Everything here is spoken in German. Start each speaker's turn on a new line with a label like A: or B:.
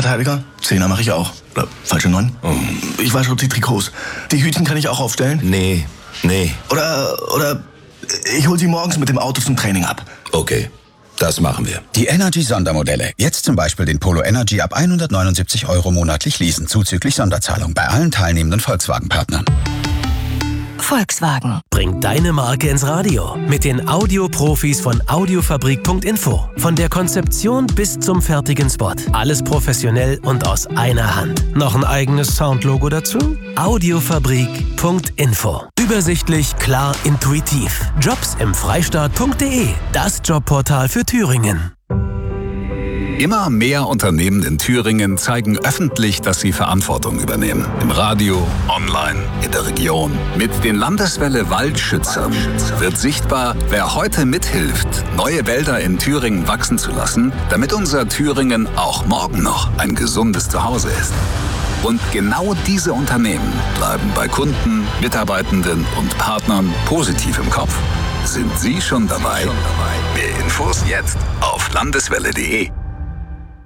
A: Innenverteidiger. 10er mache ich auch. Oder falsche 9. Oh. Ich wasche die Trikots. Die Hütchen kann ich auch aufstellen?
B: Nee.
A: Oder ich hol sie morgens mit dem Auto zum Training ab.
B: Okay, das machen wir.
C: Die Energy-Sondermodelle. Jetzt zum Beispiel den Polo Energy ab 179 € monatlich leasen, zuzüglich Sonderzahlung bei allen teilnehmenden Volkswagen-Partnern.
D: Volkswagen.
E: Bring deine Marke ins Radio mit den Audioprofis von Audiofabrik.info. Von der Konzeption bis zum fertigen Spot. Alles professionell und aus einer Hand. Noch ein eigenes Soundlogo dazu? Audiofabrik.info. Übersichtlich, klar, intuitiv. Jobs im Freistaat.de. Das Jobportal für Thüringen.
F: Immer mehr Unternehmen in Thüringen zeigen öffentlich, dass sie Verantwortung übernehmen. Im Radio, online, in der Region. Mit den Landeswelle Waldschützern wird sichtbar, wer heute mithilft, neue Wälder in Thüringen wachsen zu lassen, damit unser Thüringen auch morgen noch ein gesundes Zuhause ist. Und genau diese Unternehmen bleiben bei Kunden, Mitarbeitenden und Partnern positiv im Kopf. Sind Sie schon dabei? Mehr Infos jetzt auf landeswelle.de.